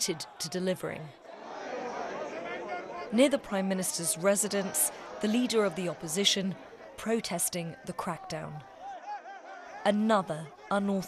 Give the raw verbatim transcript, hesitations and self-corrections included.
committed to delivering. Near the Prime Minister's residence, the leader of the opposition protesting the crackdown. Another unauthorized